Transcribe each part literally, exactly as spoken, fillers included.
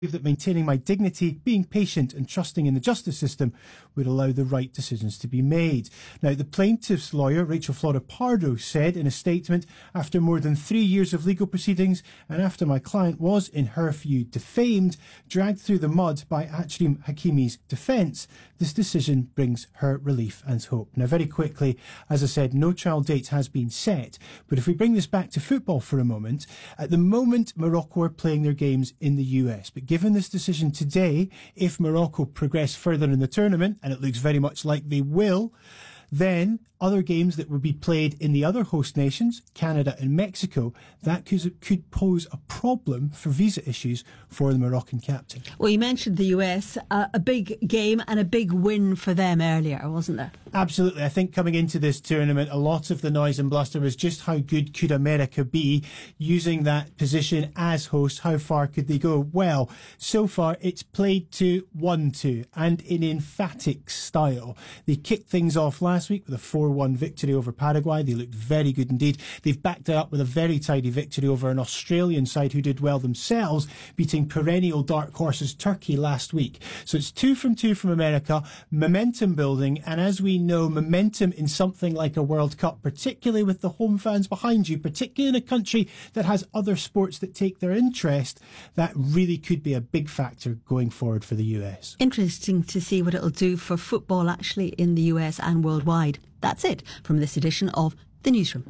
that maintaining my dignity, being patient and trusting in the justice system would allow the right decisions to be made. Now, the plaintiff's lawyer, Rachel Flora-Pardo, said in a statement, after more than three years of legal proceedings and after my client was, in her view, defamed, dragged through the mud by Achrem Hakimi's defence, this decision brings her relief and hope. Now, very quickly, as I said, no trial date has been set, but if we bring this back to football for a moment, at the moment, Morocco are playing their games in the U S, but given this decision today, if Morocco progress further in the tournament, and it looks very much like they will, then other games that will be played in the other host nations, Canada and Mexico, that could, could pose a problem for visa issues for the Moroccan captain. Well, you mentioned the U S, uh, a big game and a big win for them earlier, wasn't there? Absolutely. I think coming into this tournament, a lot of the noise and bluster was just how good could America be using that position as host. How far could they go? Well, so far it's played to one two and in emphatic style. They kicked things off last week with a four one victory over Paraguay. They looked very good indeed. They've backed it up with a very tidy victory over an Australian side who did well themselves, beating perennial dark horses Turkey last week. So it's two from two from America, momentum building, and as we know, momentum in something like a World Cup, particularly with the home fans behind you, particularly in a country that has other sports that take their interest, that really could be a big factor going forward for the U S. Interesting to see what it'll do for football actually in the U S and worldwide. That's it from this edition of The Newsroom.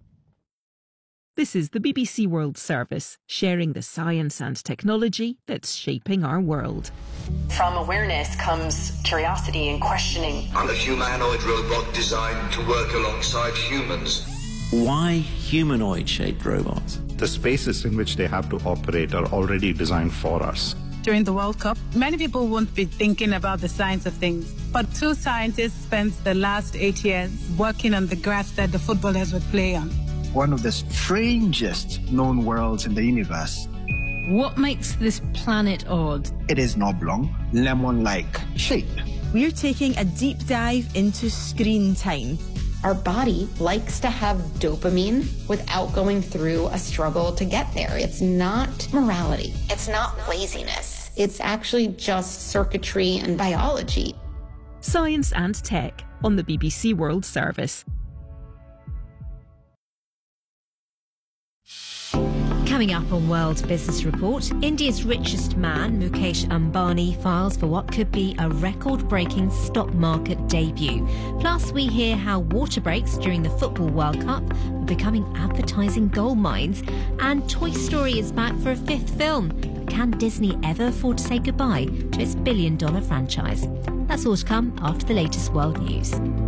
This is the B B C World Service, sharing the science and technology that's shaping our world. From awareness comes curiosity and questioning. I'm a humanoid robot designed to work alongside humans. Why humanoid-shaped robots? The spaces in which they have to operate are already designed for us. During the World Cup, many people won't be thinking about the science of things, but two scientists spent the last eight years working on the grass that the footballers would play on. One of the strangest known worlds in the universe. What makes this planet odd? It is an oblong, lemon-like shape. We're taking a deep dive into screen time. Our body likes to have dopamine without going through a struggle to get there. It's not morality. It's not laziness. It's actually just circuitry and biology. Science and Tech on the B B C World Service. Coming up on World Business Report, India's richest man, Mukesh Ambani, files for what could be a record-breaking stock market debut. Plus, we hear how water breaks during the Football World Cup are becoming advertising gold mines. And Toy Story is back for a fifth film. But can Disney ever afford to say goodbye to its billion-dollar franchise? That's all to come after the latest world news.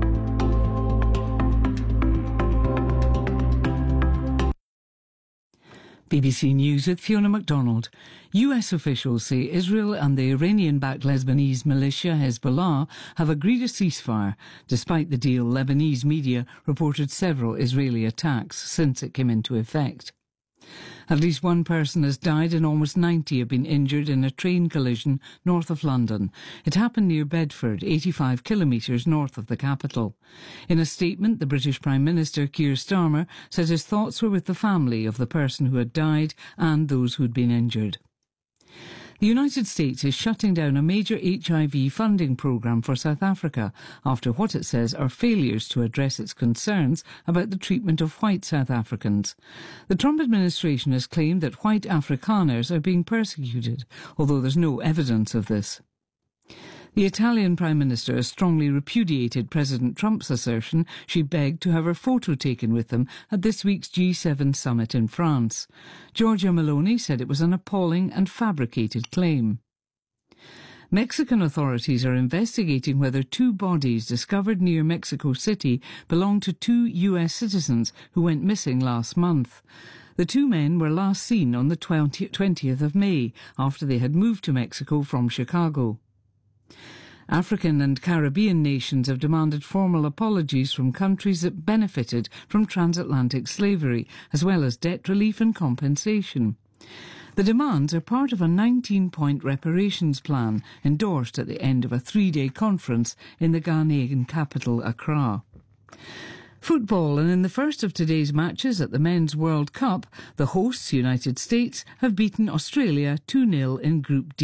B B C News with Fiona MacDonald. U S officials say Israel and the Iranian-backed Lebanese militia Hezbollah have agreed a ceasefire. Despite the deal, Lebanese media reported several Israeli attacks since it came into effect. At least one person has died and almost ninety have been injured in a train collision north of London. It happened near Bedford, eighty-five kilometres north of the capital. In a statement, the British Prime Minister, Keir Starmer, said his thoughts were with the family of the person who had died and those who had been injured. The United States is shutting down a major H I V funding programme for South Africa after what it says are failures to address its concerns about the treatment of white South Africans. The Trump administration has claimed that white Afrikaners are being persecuted, although there's no evidence of this. The Italian Prime Minister has strongly repudiated President Trump's assertion she begged to have her photo taken with them at this week's G seven summit in France. Giorgia Meloni said it was an appalling and fabricated claim. Mexican authorities are investigating whether two bodies discovered near Mexico City belong to two U S citizens who went missing last month. The two men were last seen on the twentieth of May after they had moved to Mexico from Chicago. African and Caribbean nations have demanded formal apologies from countries that benefited from transatlantic slavery, as well as debt relief and compensation. The demands are part of a nineteen-point reparations plan endorsed at the end of a three-day conference in the Ghanaian capital, Accra. Football, and in the first of today's matches at the Men's World Cup, the hosts, United States, have beaten Australia two nil in Group D.